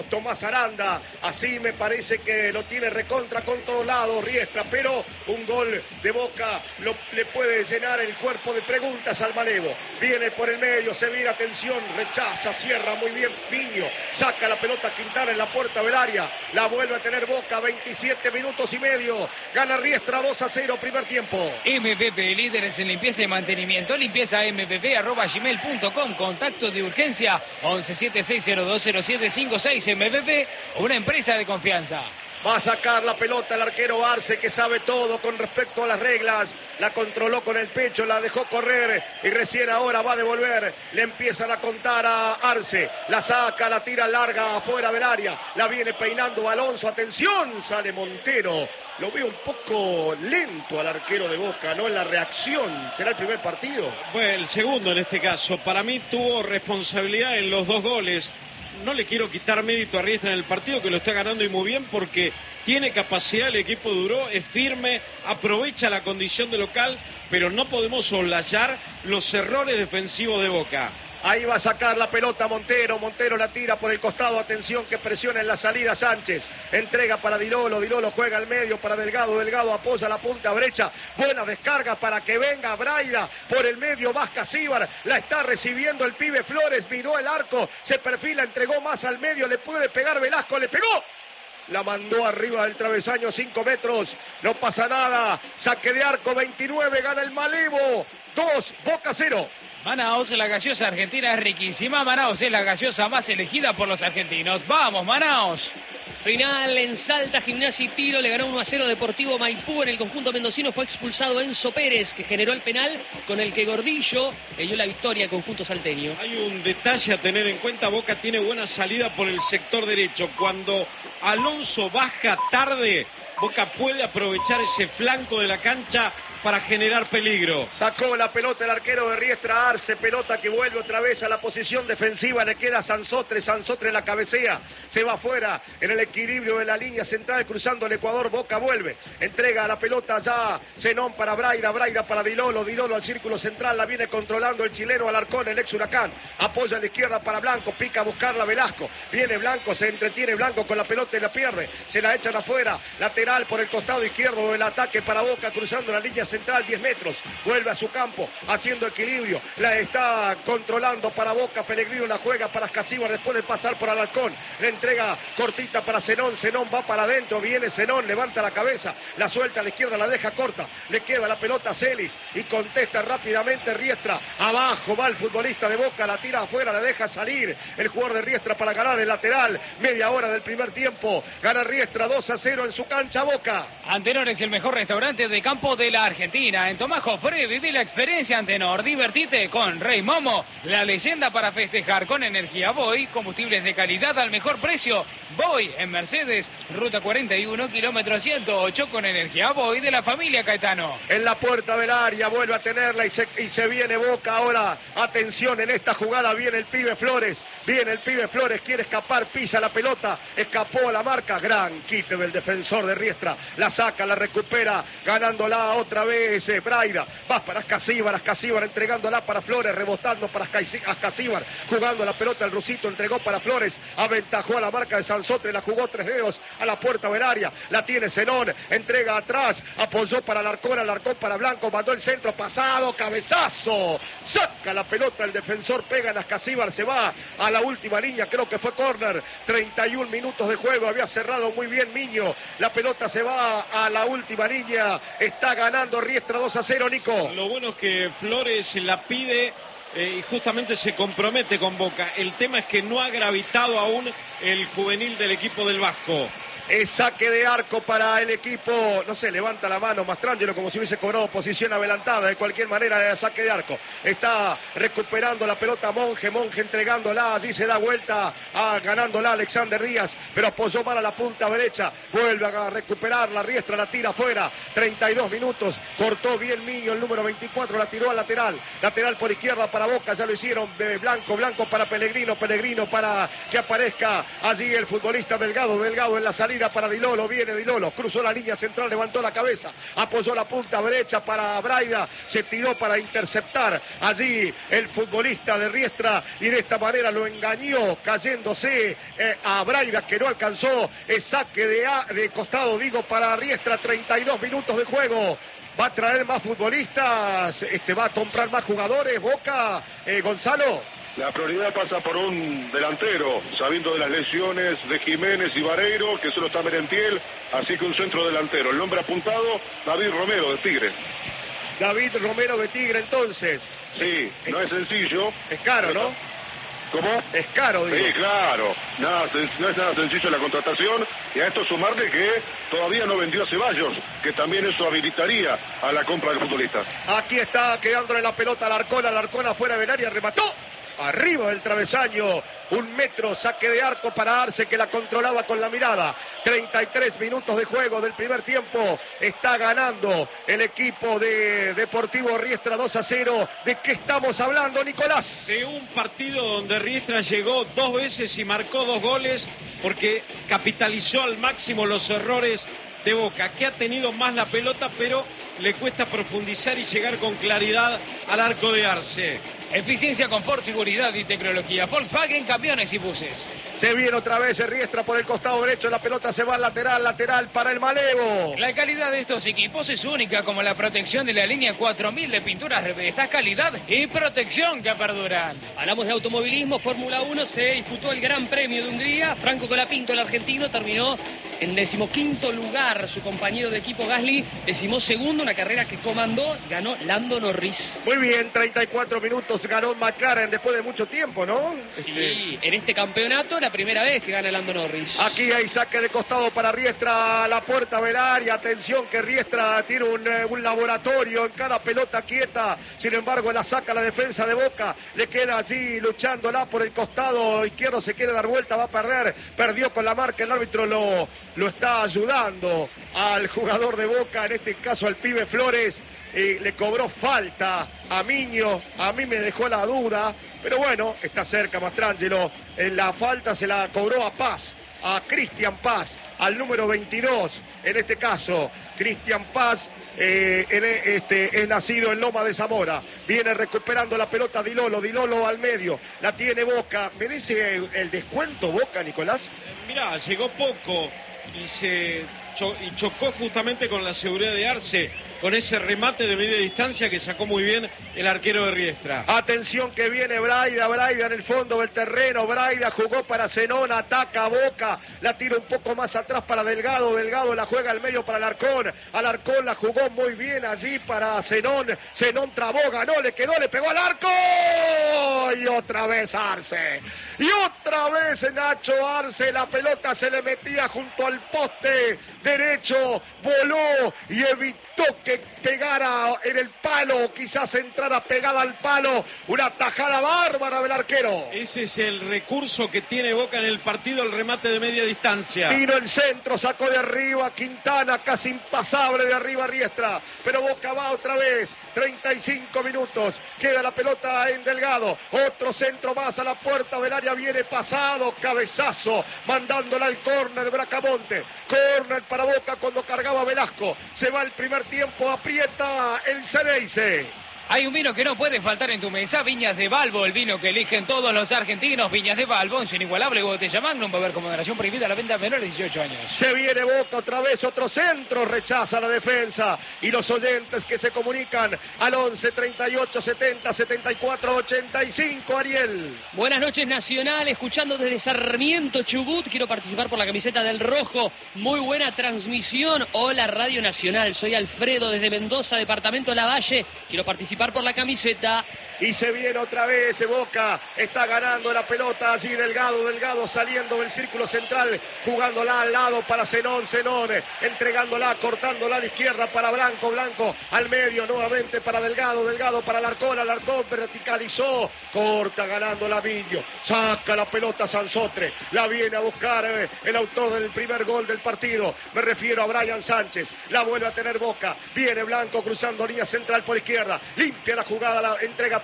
Tomás Aranda, así me parece que lo tiene recontra con todos lados Riestra, pero un gol de Boca le puede llenar el cuerpo de preguntas al Malevo. Viene por el medio, se viene, atención, rechaza, cierra muy bien Piño, saca la pelota Quintana en la puerta del área, la vuelve a tener Boca, 27 minutos y medio, gana Riestra 2-0, primer tiempo. MPP, líderes en limpieza y mantenimiento, limpiezampp@gmail.com, contacto de urgencia 1176020756. MPP, una empresa de confianza. Va a sacar la pelota el arquero Arce, que sabe todo con respecto a las reglas. La controló con el pecho, la dejó correr y recién ahora va a devolver. Le empiezan a contar a Arce. La saca, la tira larga afuera del área. La viene peinando Alonso. Atención, sale Montero. Lo veo un poco lento al arquero de Boca, ¿no? En la reacción. ¿Será el primer partido? Fue el segundo en este caso. Para mí tuvo responsabilidad en los dos goles. No le quiero quitar mérito a Riestra en el partido, que lo está ganando y muy bien, porque tiene capacidad, el equipo duró, es firme, aprovecha la condición de local, pero no podemos soslayar los errores defensivos de Boca. Ahí va a sacar la pelota Montero. Montero la tira por el costado. Atención que presiona en la salida Sánchez. Entrega para Dilolo. Dilolo juega al medio para Delgado. Delgado apoya la punta brecha. Buena descarga para que venga Braida. Por el medio Vasca Síbar. La está recibiendo el pibe Flores. Miró el arco. Se perfila. Entregó más al medio. Le puede pegar Velasco. Le pegó. La mandó arriba del travesaño, 5 metros. No pasa nada. Saque de arco 29. Gana el Malevo. 2, Boca 0. Manaos, la gaseosa argentina es riquísima. Manaos es la gaseosa más elegida por los argentinos. ¡Vamos, Manaos! Final en Salta, Gimnasia y Tiro. Le ganó 1-0 Deportivo Maipú. En el conjunto mendocino fue expulsado Enzo Pérez, que generó el penal con el que Gordillo le dio la victoria al conjunto salteño. Hay un detalle a tener en cuenta. Boca tiene buena salida por el sector derecho. Cuando Alonso baja tarde, Boca puede aprovechar ese flanco de la cancha para generar peligro. Sacó la pelota el arquero de Riestra Arce, pelota que vuelve otra vez a la posición defensiva, le queda Sansotre, Sansotre la cabecea, se va afuera en el equilibrio de la línea central cruzando el Ecuador, Boca vuelve, entrega la pelota ya Zenón para Braida, Braida para Dilolo, Dilolo al círculo central, la viene controlando el chileno Alarcón, el ex Huracán, apoya a la izquierda para Blanco, pica a buscarla Velasco, viene Blanco, se entretiene Blanco con la pelota y la pierde, se la echan afuera, lateral por el costado izquierdo del ataque para Boca, cruzando la línea central, 10 metros, vuelve a su campo, haciendo equilibrio, la está controlando para Boca, Pellegrino la juega para Escasíbar después de pasar por Alarcón, le entrega cortita para Zenón, Zenón va para adentro, viene Zenón, levanta la cabeza, la suelta a la izquierda, la deja corta, le queda la pelota a Celis y contesta rápidamente Riestra, abajo va el futbolista de Boca, la tira afuera, la deja salir el jugador de Riestra para ganar el lateral, media hora del primer tiempo, gana Riestra 2-0 en su cancha Boca. Antenor es el mejor restaurante de campo de la Argentina. En Tomás Jofré viví la experiencia Antenor. Divertite con Rey Momo, la leyenda para festejar con energía Voy, combustibles de calidad al mejor precio. Voy en Mercedes, ruta 41, kilómetro 108 con energía Voy de la familia Caetano. En la puerta del área vuelve a tenerla y se viene Boca ahora. Atención, en esta jugada viene el pibe Flores. Viene el pibe Flores, quiere escapar, pisa la pelota, escapó a la marca. Gran quite del defensor de Riestra. La saca, la recupera, ganándola otra vez Braida. Va para Ascasíbar, Ascasíbar entregándola para Flores, rebotando para Ascasíbar, jugando la pelota el rusito, entregó para Flores, aventajó a la marca de Sansotre, la jugó 3 dedos a la puerta del área, la tiene Zenón, entrega atrás, apoyó para Alarcón para Blanco, mandó el centro, pasado, cabezazo, saca la pelota el defensor, pega en Ascasíbar, se va a la última línea, creo que fue córner, 31 minutos de juego, había cerrado muy bien Miño, la pelota se va a la última línea, está ganando Riestra 2-0, Nico. Lo bueno es que Flores la pide y justamente se compromete con Boca. El tema es que no ha gravitado aún el juvenil del equipo del Vasco. Es saque de arco para el equipo, no sé, levanta la mano Mastrangelo como si hubiese cobrado posición adelantada, de cualquier manera de saque de arco. Está recuperando la pelota Monje entregándola, allí se da vuelta, ganándola Alexander Díaz, pero apoyó mal a la punta derecha, vuelve a recuperar la Riestra, la tira afuera, 32 minutos, cortó bien Miño, el número 24, la tiró al lateral por izquierda para Boca, ya lo hicieron Blanco para Pellegrino para que aparezca allí el futbolista Delgado en la salida. salida para Dilolo, viene Dilolo, cruzó la línea central, levantó la cabeza, apoyó la punta derecha para Braida, se tiró para interceptar allí el futbolista de Riestra y de esta manera lo engañó, cayéndose a Braida, que no alcanzó el saque de costado, digo, para Riestra. 32 minutos de juego. ¿Va a traer más futbolistas? ¿Va a comprar más jugadores? Boca, Gonzalo. La prioridad pasa por un delantero, sabiendo de las lesiones de Jiménez y Vareiro, que solo está Merentiel, así que un centro delantero. El nombre apuntado, David Romero de Tigre. David Romero de Tigre, entonces. Sí, no es sencillo. Es caro, ¿no? ¿Cómo? Es caro, digo. Sí, claro. No es nada sencillo la contratación. Y a esto sumarle que todavía no vendió a Ceballos, que también eso habilitaría a la compra del futbolista. Aquí está quedándole la pelota a Alarcón afuera del área, remató. Arriba del travesaño, 1 metro, saque de arco para Arce, que la controlaba con la mirada. 33 minutos de juego del primer tiempo, está ganando el equipo de Deportivo Riestra 2-0. ¿De qué estamos hablando, Nicolás? De un partido donde Riestra llegó 2 veces y marcó 2 goles, porque capitalizó al máximo los errores de Boca, que ha tenido más la pelota, pero le cuesta profundizar y llegar con claridad al arco de Arce. Eficiencia, confort, seguridad y tecnología. Volkswagen, camiones y buses. Se viene otra vez el Riestra por el costado derecho. La pelota se va al lateral para el Malevo. La calidad de estos equipos es única, como la protección de la línea 4000 de pinturas de esta calidad y protección que perduran. Hablamos de automovilismo, Fórmula 1, se disputó el Gran Premio de Hungría. Franco Colapinto, el argentino, terminó en 15º lugar. Su compañero de equipo Gasly, 12º, una carrera que comandó, ganó Lando Norris. Muy bien, 34 minutos ganó McLaren después de mucho tiempo, ¿no? Sí, en este campeonato la primera vez que gana Lando Norris. Aquí hay saque de costado para Riestra, la puerta del área. Atención que Riestra tiene un laboratorio en cada pelota quieta. Sin embargo, la saca la defensa de Boca. Le queda allí luchándola por el costado izquierdo. Se quiere dar vuelta, va a perder. Perdió con la marca. El árbitro lo está ayudando al jugador de Boca, en este caso al pibe Flores. Le cobró falta a Miño, a mí me dejó la duda, pero bueno, está cerca Mastrangelo. La falta se la cobró a Paz, a Cristian Paz, al número 22, en este caso, Cristian Paz, es nacido en Loma de Zamora. Viene recuperando la pelota Dilolo al medio, la tiene Boca. ¿Merece el descuento Boca, Nicolás? Mirá, llegó poco y chocó justamente con la seguridad de Arce, con ese remate de media distancia que sacó muy bien el arquero de Riestra. Atención que viene Braida en el fondo del terreno. Braida jugó para Zenón, ataca a Boca, la tira un poco más atrás para Delgado la juega al medio para Alarcón la jugó muy bien allí para Zenón trabó, ganó, le quedó, le pegó al arco y otra vez Arce, y otra vez Nacho Arce, la pelota se le metía junto al poste derecho, voló y evitó que pegara en el palo, quizás entrara pegada al palo, una tajada bárbara del arquero. Ese es el recurso que tiene Boca en el partido, el remate de media distancia. Vino el centro, sacó de arriba Quintana, casi impasable de arriba Riestra, pero Boca va otra vez, 35 minutos, queda la pelota en Delgado, otro centro más a la puerta del área, viene pasado, cabezazo, mandándola al córner Bracamonte, córner para Boca cuando cargaba Velasco, se va el primer tiempo, aprieta el Ceneice. Hay un vino que no puede faltar en tu mesa, Viñas de Balbo, el vino que eligen todos los argentinos. Viñas de Balbo, en su inigualable botella Magnum, beber con moderación, prohibida la venta a menores de 18 años. Se viene Boca otra vez, otro centro, rechaza la defensa. Y los oyentes que se comunican al 11 38 70 74 85, Ariel. Buenas noches, Nacional, escuchando desde Sarmiento, Chubut. Quiero participar por la camiseta del Rojo. Muy buena transmisión. Hola, Radio Nacional. Soy Alfredo desde Mendoza, departamento Lavalle. Quiero participar por la camiseta. Y se viene otra vez Boca, está ganando la pelota allí Delgado saliendo del círculo central, jugándola al lado para Zenón, entregándola, cortándola a la izquierda para Blanco al medio nuevamente para Delgado para Alarcón verticalizó, corta ganando la Viño, saca la pelota Sansotre, la viene a buscar el autor del primer gol del partido, me refiero a Brian Sánchez, la vuelve a tener Boca, viene Blanco cruzando línea central por izquierda, limpia la jugada, la entrega para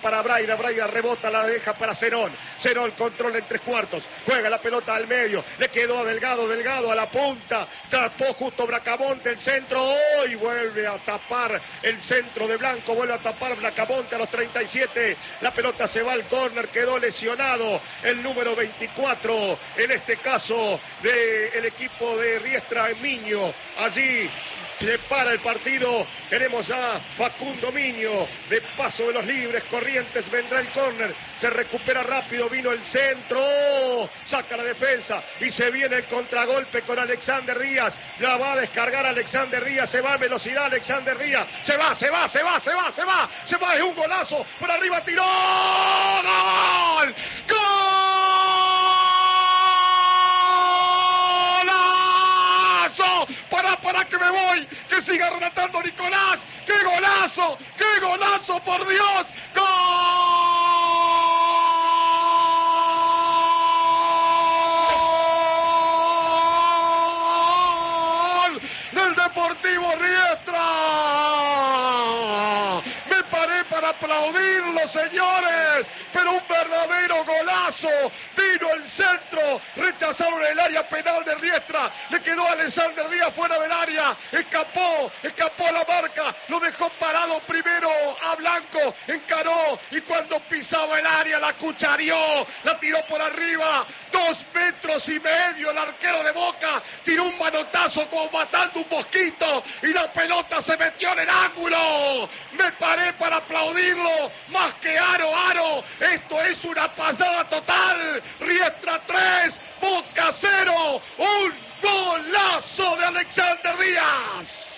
para Braida. Braida rebota, la deja para Zenón. Zenón controla en 3/4. Juega la pelota al medio. Le quedó a Delgado. Delgado a la punta. Tapó justo Bracamonte el centro. Hoy vuelve a tapar el centro de Blanco. Vuelve a tapar Bracamonte a los 37. La pelota se va al córner. Quedó lesionado el número 24. En este caso del equipo de Riestra en Miño. Allí se para el partido. Tenemos a Facundo Miño de paso de los libres. Corrientes vendrá el córner. Se recupera rápido. Vino el centro. Saca la defensa. Y se viene el contragolpe con Alexander Díaz. La va a descargar Alexander Díaz. Se va a velocidad Alexander Díaz. Se va. Es un golazo. Por arriba tiró. ¡Gol! Para que me voy, que siga relatando Nicolás. ¡Qué golazo! ¡Por Dios! ¡Gol del Deportivo Riestra! Me paré para aplaudirlo, señores, pero un verdadero golazo. Vino el centro, rechazaron el área penal de Riestra, le quedó a Alexander Díaz fuera del área, escapó la marca, lo dejó parado primero a Blanco, encaró y cuando pisaba el área la cuchareó, la tiró por arriba, 2,5 metros, el arquero de Boca tiró un manotazo como matando un mosquito y la pelota se metió en el ángulo. Me paré para aplaudirlo, más que aro, esto es una pasada total. Riestra 3, Boca 0, un golazo de Alexander Díaz.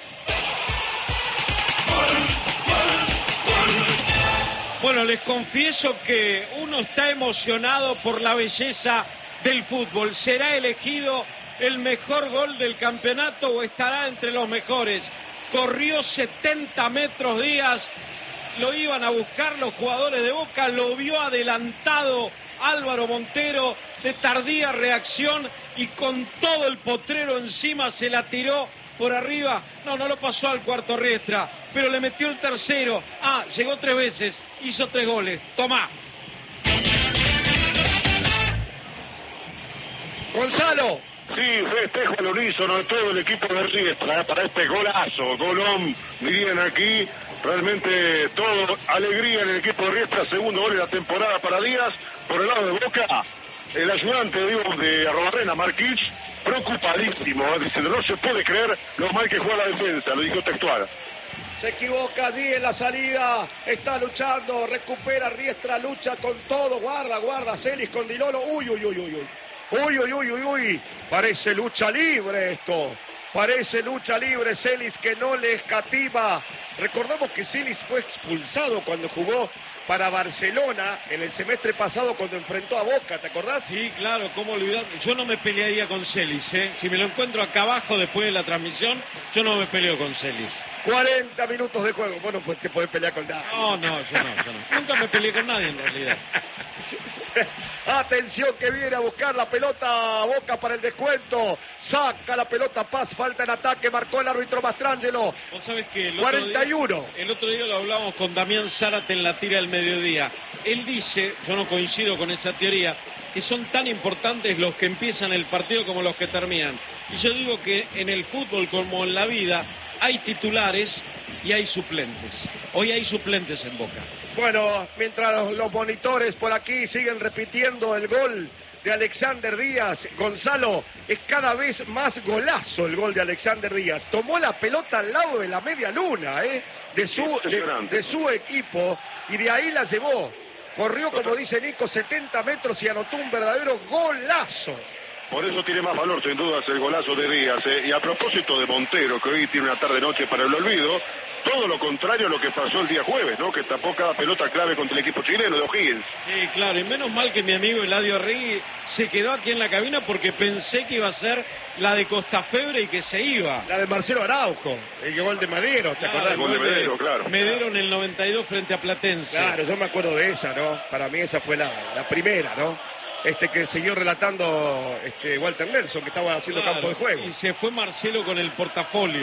Bueno, les confieso que uno está emocionado por la belleza del fútbol. ¿Será elegido el mejor gol del campeonato o estará entre los mejores? Corrió 70 metros Díaz, lo iban a buscar los jugadores de Boca, lo vio adelantado Álvaro Montero de tardía reacción y con todo el potrero encima se la tiró por arriba. No lo pasó al cuarto Riestra, pero le metió el tercero. Llegó 3 veces, hizo 3 goles. Tomá. Gonzalo. Sí, festejo al unísono de todo el equipo de Riestra para este golazo, golón, dirían aquí, realmente todo, alegría en el equipo de Riestra, segundo gol de la temporada para Díaz, por el lado de Boca, el ayudante de Arrobarrena, Marquich, preocupadísimo, diciendo no se puede creer lo mal que juega la defensa, lo dijo textual. Se equivoca allí en la salida, está luchando, recupera Riestra, lucha con todo, guarda, Celis con Dilolo, uy, parece lucha libre esto, Celis que no le escatima. Recordamos que Celis fue expulsado cuando jugó para Barcelona en el semestre pasado cuando enfrentó a Boca, ¿te acordás? Sí, claro, cómo olvidar. Yo no me pelearía con Celis, Si me lo encuentro acá abajo después de la transmisión, yo no me peleo con Celis. 40 minutos de juego, bueno, pues te podés pelear con nadie. No, yo no. Nunca me peleé con nadie en realidad. Atención que viene a buscar la pelota Boca para el descuento. Saca la pelota Paz, falta en ataque, marcó el árbitro Mastrangelo. Vos sabés que 41. El otro día lo hablamos con Damián Zárate en la tira del mediodía. Él dice, yo no coincido con esa teoría, que son tan importantes los que empiezan el partido como los que terminan. Y yo digo que en el fútbol como en la vida hay titulares y hay suplentes. Hoy hay suplentes en Boca. Bueno, mientras los monitores por aquí siguen repitiendo el gol de Alexander Díaz, Gonzalo, es cada vez más golazo el gol de Alexander Díaz. Tomó la pelota al lado de la media luna, de su equipo, y de ahí la llevó. Corrió, como dice Nico, 70 metros y anotó un verdadero golazo. Por eso tiene más valor, sin dudas, el golazo de Díaz. Y a propósito de Montero, que hoy tiene una tarde-noche para el olvido, todo lo contrario a lo que pasó el día jueves, ¿no? Que tapó cada pelota clave contra el equipo chileno de O'Higgins. Sí, claro, y menos mal que mi amigo Eladio Arregui se quedó aquí en la cabina porque pensé que iba a ser la de Costafebre y que se iba. La de Marcelo Araujo, el gol de Medero, ¿te acordás? El gol de Medero, claro. Medero en el 92 frente a Platense. Claro, yo me acuerdo de esa, ¿no? Para mí esa fue la primera, ¿no? que siguió relatando Walter Nelson, que estaba haciendo campo de juego. Y se fue Marcelo con el portafolio.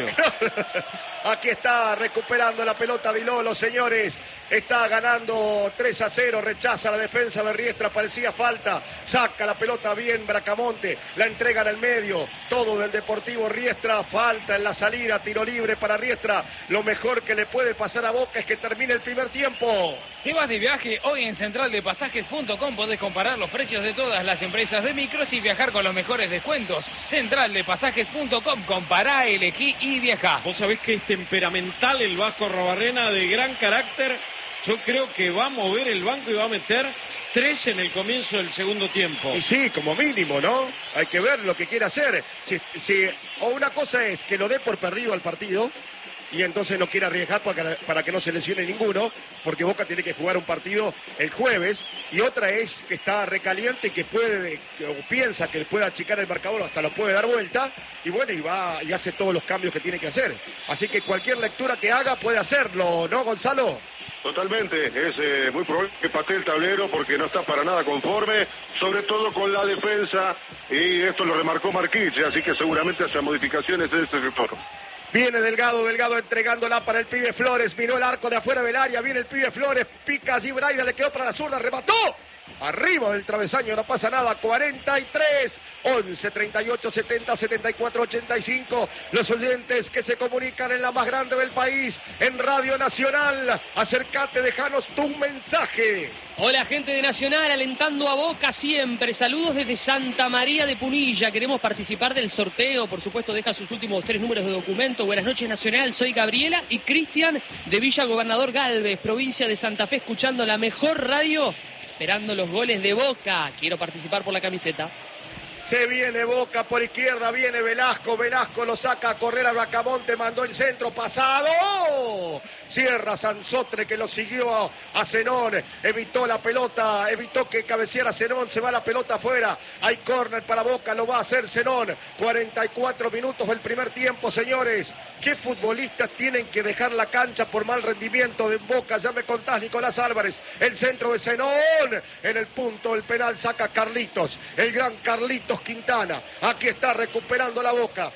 Aquí está recuperando la pelota Di Lolo, señores. Está ganando 3-0, rechaza la defensa de Riestra, parecía falta. Saca la pelota bien Bracamonte, la entrega en el medio. Todo del Deportivo Riestra, falta en la salida, tiro libre para Riestra. Lo mejor que le puede pasar a Boca es que termine el primer tiempo. ¿Te vas de viaje? Hoy en centraldepasajes.com podés comparar los precios de todas las empresas de micros y viajar con los mejores descuentos. Centraldepasajes.com, compará, elegí y viajá. Vos sabés que es temperamental el Vasco Arrobarrena, de gran carácter. Yo creo que va a mover el banco y va a meter 3 en el comienzo del segundo tiempo. Y sí, como mínimo, ¿no? Hay que ver lo que quiere hacer. O una cosa es que lo dé por perdido al partido y entonces no quiere arriesgar para que no se lesione ninguno, porque Boca tiene que jugar un partido el jueves, y otra es que está recaliente y que piensa que puede achicar el marcador, hasta lo puede dar vuelta, y bueno, y va y hace todos los cambios que tiene que hacer. Así que cualquier lectura que haga puede hacerlo, ¿no, Gonzalo? Totalmente, es muy probable que patee el tablero porque no está para nada conforme, sobre todo con la defensa, y esto lo remarcó Marquich, así que seguramente haya modificaciones en este sector. Viene Delgado entregándola para el pibe Flores, miró el arco de afuera del área, viene el pibe Flores, pica allí Braida, le quedó para la zurda, remató. Arriba del travesaño, no pasa nada. 43, 11, 38, 70, 74, 85. Los oyentes que se comunican en la más grande del país, en Radio Nacional. Acércate, dejanos tu mensaje. Hola, gente de Nacional, alentando a Boca siempre. Saludos desde Santa María de Punilla. Queremos participar del sorteo. Por supuesto, deja sus últimos 3 números de documento. Buenas noches, Nacional. Soy Gabriela y Cristian de Villa Gobernador Galvez, provincia de Santa Fe, escuchando la mejor radio, esperando los goles de Boca. Quiero participar por la camiseta. Se viene Boca por izquierda, viene Velasco lo saca a correr a Bracamonte, mandó el centro pasado. Cierra Sansotre, que lo siguió a Zenón, evitó la pelota, evitó que cabeceara Zenón, se va la pelota afuera. Hay córner para Boca, lo va a hacer Zenón. 44 minutos del primer tiempo, señores. ¿Qué futbolistas tienen que dejar la cancha por mal rendimiento de Boca? Ya me contás, Nicolás Álvarez. El centro de Zenón, en el punto del penal saca Carlitos, el gran Carlitos Quintana. Aquí está recuperando la Boca.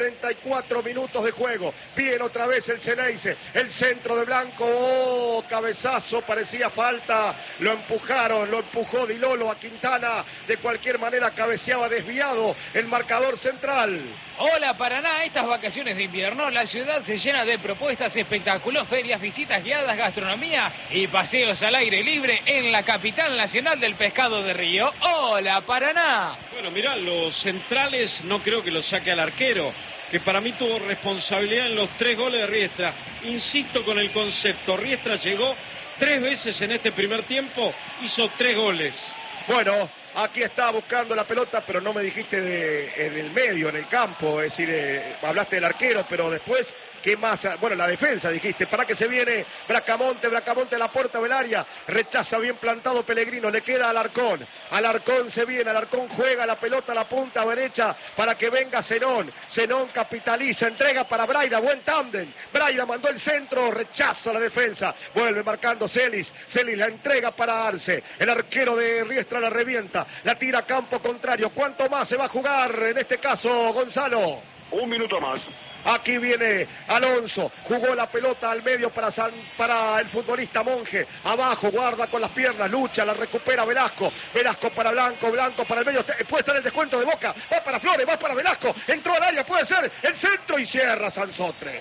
44 minutos de juego. Bien otra vez el Ceneice, el centro de Blanco, cabezazo, parecía falta, lo empujaron, lo empujó Di Lolo a Quintana, de cualquier manera cabeceaba desviado el marcador central. Hola Paraná, estas vacaciones de invierno la ciudad se llena de propuestas, espectáculos, ferias, visitas guiadas, gastronomía y paseos al aire libre en la capital nacional del pescado de Río. Hola Paraná. Bueno, mirá, los centrales no creo que los saque al arquero, que para mí tuvo responsabilidad en los 3 goles de Riestra. Insisto con el concepto, Riestra llegó 3 veces en este primer tiempo, hizo 3 goles. Bueno, aquí está buscando la pelota, pero no me dijiste en el medio, en el campo, es decir, hablaste del arquero, pero después, ¿qué más? Bueno, la defensa dijiste, para que se viene Bracamonte a la puerta del área, rechaza bien plantado Pellegrino, le queda Alarcón se viene, Alarcón juega la pelota a la punta derecha para que venga Zenón capitaliza, entrega para Braida, buen tándem, Braida mandó el centro, rechaza la defensa, vuelve marcando Celis la entrega para Arce, el arquero de Riestra la revienta, la tira a campo contrario. ¿Cuánto más se va a jugar en este caso, Gonzalo? 1 minuto más. Aquí viene Alonso, jugó la pelota al medio para el futbolista Monge, abajo, guarda con las piernas, lucha, la recupera Velasco para Blanco para el medio, puede estar el descuento de Boca, va para Flores, va para Velasco, entró al área, puede ser el centro y cierra Sansotre,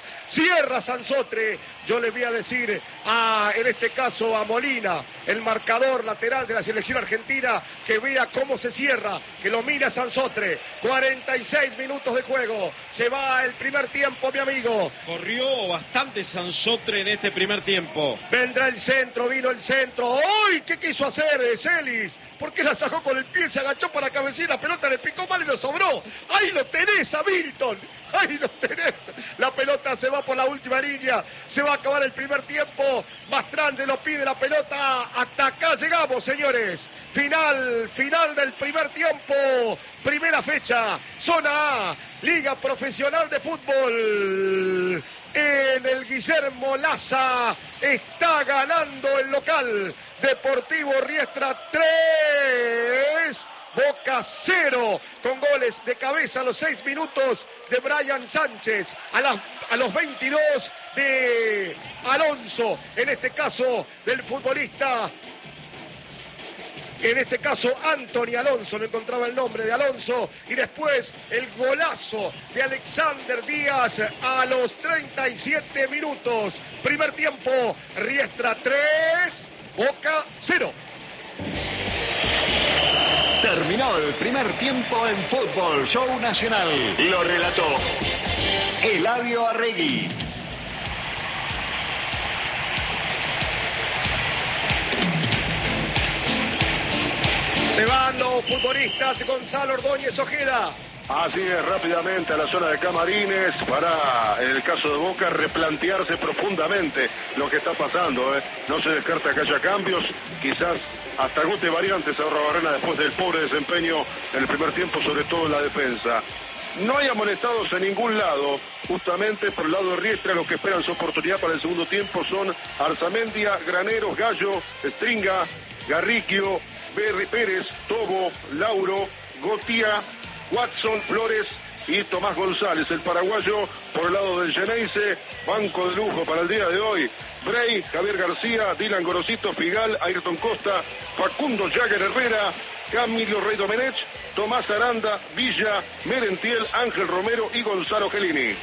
yo le voy a decir en este caso a Molina, el marcador lateral de la selección argentina, que vea cómo se cierra, que lo mira Sansotre. 46 minutos de juego, se va el primer tiempo, mi amigo. Corrió bastante Sansotre en este primer tiempo. Vendrá el centro, vino el centro. ¡Uy! ¿Qué quiso hacer Celis? ¿Por qué la sacó con el pie? Se agachó para cabecear, la pelota le picó mal y lo sobró. ¡Ahí lo tenés a Milton! ¡Ahí lo tenés! La pelota se va por la última línea. Se va a acabar el primer tiempo. Mastrangelo pide la pelota. Hasta acá llegamos, señores. Final del primer tiempo. Primera fecha. Zona A. Liga Profesional de Fútbol. En el Guillermo Laza está ganando el local. Deportivo Riestra 3, Boca 0, con goles de cabeza a los 6 minutos de Brian Sánchez, a los 22 de Alonso, en este caso del futbolista. En este caso, Anthony Alonso, no encontraba el nombre de Alonso. Y después el golazo de Alexander Díaz a los 37 minutos. Primer tiempo, Riestra 3, Boca 0. Terminó el primer tiempo en Fútbol Show Nacional. Lo relató Eladio Arregui. Se van los futbolistas. Gonzalo Ordóñez Ojeda. Así es, rápidamente a la zona de camarines para, en el caso de Boca, replantearse profundamente lo que está pasando. No se descarta que haya cambios, quizás hasta agote variantes ahorra Barrena después del pobre desempeño en el primer tiempo, sobre todo en la defensa. No hay amonestados en ningún lado, justamente por el lado de Riestra. Los que esperan su oportunidad para el segundo tiempo son Arzamendia, Graneros, Gallo, Stringa, Garriquio, Pérez, Tobo, Lauro, Gotía, Watson, Flores y Tomás González, el paraguayo. Por el lado del Geneise, banco de lujo para el día de hoy: Frey, Javier García, Dylan Gorosito, Figal, Ayrton Costa, Facundo Jagger Herrera, Camilo Rey Domenech, Tomás Aranda, Villa, Merentiel, Ángel Romero y Gonzalo Gelini.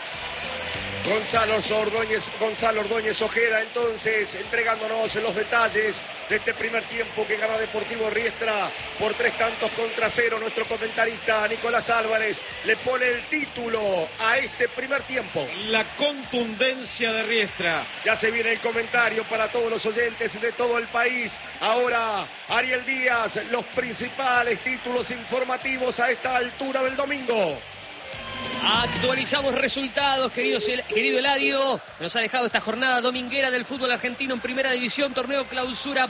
Gonzalo Ordóñez Ojeda, entonces, entregándonos los detalles de este primer tiempo que gana Deportivo Riestra por 3-0. Nuestro comentarista Nicolás Álvarez le pone el título a este primer tiempo: la contundencia de Riestra. Ya se viene el comentario para todos los oyentes de todo el país. Ahora, Ariel Díaz, los principales títulos informativos a esta altura del domingo. Actualizamos resultados, querido Eladio. Nos ha dejado esta jornada dominguera del fútbol argentino en Primera División, torneo Clausura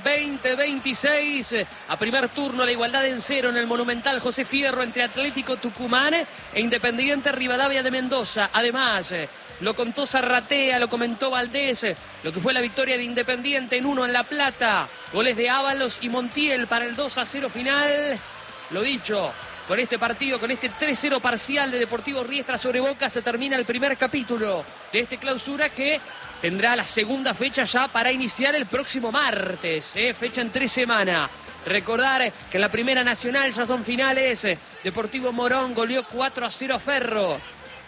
2026. A primer turno, la igualdad en 0 en el Monumental José Fierro entre Atlético Tucumán e Independiente Rivadavia de Mendoza. Además, lo contó Zarratea, lo comentó Valdés, lo que fue la victoria de Independiente en 1 en La Plata. Goles de Ábalos y Montiel para el 2-0 final. Lo dicho, con este partido, con este 3-0 parcial de Deportivo Riestra sobre Boca, se termina el primer capítulo de este Clausura, que tendrá la segunda fecha ya para iniciar el próximo martes, fecha en 3 semanas. Recordar que en la Primera Nacional ya son finales. Deportivo Morón goleó 4-0 a Ferro.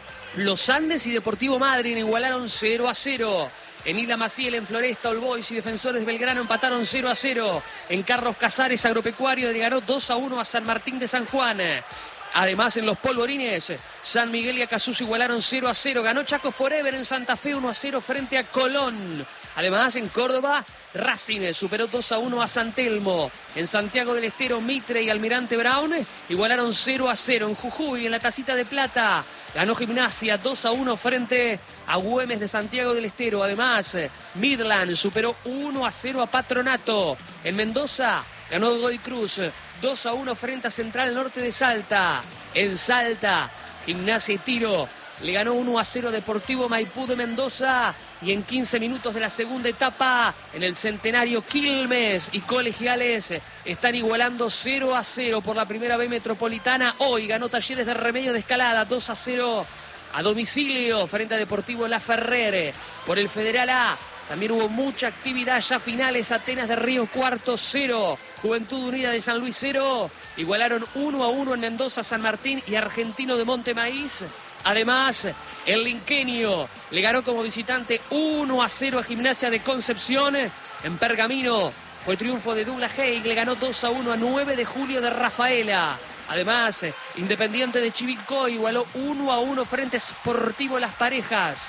Los Andes y Deportivo Madryn igualaron 0-0. En Isla Maciel, en Floresta, All Boys y Defensores de Belgrano empataron 0-0. En Carlos Casares, Agropecuario le ganó 2-1 a San Martín de San Juan. Además, en los Polvorines, San Miguel y Acasús igualaron 0-0. Ganó Chaco Forever en Santa Fe 1-0 frente a Colón. Además, en Córdoba, Racing superó 2-1 a San Telmo. En Santiago del Estero, Mitre y Almirante Brown igualaron 0-0. En Jujuy, en la Tacita de Plata, ganó Gimnasia 2-1 frente a Güemes de Santiago del Estero. Además, Midland superó 1-0 a Patronato. En Mendoza, ganó Godoy Cruz 2-1 frente a Central Norte de Salta. En Salta, Gimnasia y Tiro le ganó 1-0 Deportivo Maipú de Mendoza. Y en 15 minutos de la segunda etapa, en el Centenario, Quilmes y Colegiales están igualando 0-0 por la Primera B Metropolitana. Hoy ganó Talleres de Remedio de Escalada 2-0 a domicilio frente a Deportivo La Ferrere. Por el Federal A también hubo mucha actividad, ya finales. Atenas de Río Cuarto 0, Juventud Unida de San Luis 0. Igualaron 1-1 en Mendoza, San Martín y Argentino de Montemaíz. Además, el Linquenio le ganó como visitante 1-0 a Gimnasia de Concepción. En Pergamino fue triunfo de Douglas Haig, le ganó 2-1 a 9 de julio de Rafaela. Además, Independiente de Chivilcoy igualó 1-1 frente a Sportivo Las Parejas.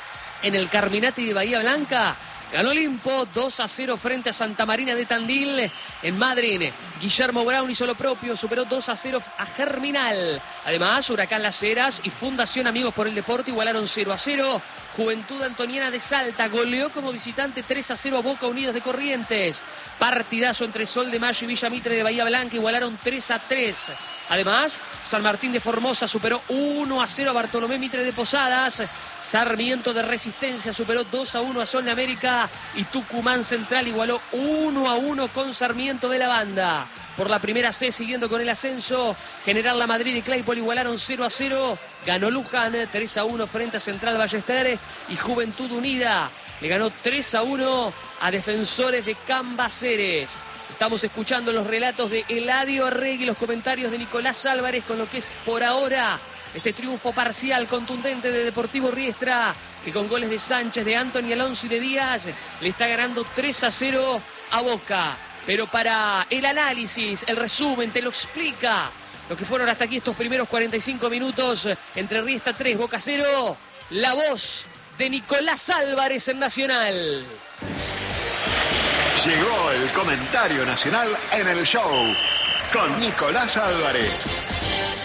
En el Carminati de Bahía Blanca ganó Olimpo 2-0 frente a Santa Marina de Tandil. En Madryn, Guillermo Brown hizo lo propio, superó 2-0 a Germinal. Además, Huracán Las Heras y Fundación Amigos por el Deporte igualaron 0-0. Juventud Antoniana de Salta goleó como visitante 3-0 a Boca Unidos de Corrientes. Partidazo entre Sol de Mayo y Villa Mitre de Bahía Blanca, igualaron 3-3. Además, San Martín de Formosa superó 1-0 a Bartolomé Mitre de Posadas. Sarmiento de Resistencia superó 2-1 a Sol de América. Riestra y Tucumán Central igualó 1-1 con Sarmiento de la Banda. Por la primera C, siguiendo con el ascenso, General La Madrid y Claypole igualaron 0-0. Ganó Luján 3-1 frente a Central Ballester y Juventud Unida le ganó 3-1 a Defensores de Cambaceres. Estamos escuchando los relatos de Eladio Arregui, los comentarios de Nicolás Álvarez con lo que es por ahora este triunfo parcial contundente de Deportivo Riestra, que con goles de Sánchez, de Anthony Alonso y de Díaz le está ganando 3-0 a Boca. Pero para el análisis, el resumen, te lo explica lo que fueron hasta aquí estos primeros 45 minutos entre Riestra 3, Boca 0, la voz de Nicolás Álvarez en Nacional. Llegó el comentario nacional en el show con Nicolás Álvarez.